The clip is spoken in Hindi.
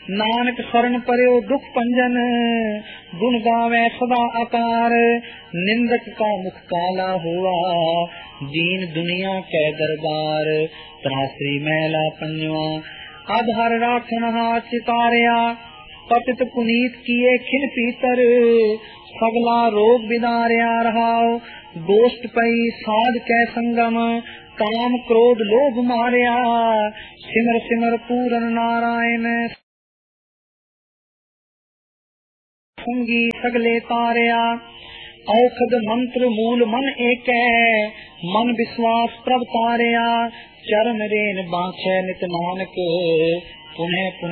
नानक शरण पर्यो दुख पंजन, गुण गावे सदा अकार। निंदक का मुख काला हुआ, दीन दुनिया के दरबार। त्रासरी मैला पंजवा, आधार राखन हाथ चितारिया। पतित पुनीत किए खिन पीतर, सगला रोग बिदारिया रहाओ। दोस्त पई साध कै संगम, काम क्रोध लोभ मारिया। सिमर सिमर पूरन नारायण, संगी सगले तारिया। औखद मंत्र मूल मन एक, मन विश्वास प्रभ तारिया। चरण रेन बाँछे नित नानक, पुनः पुनः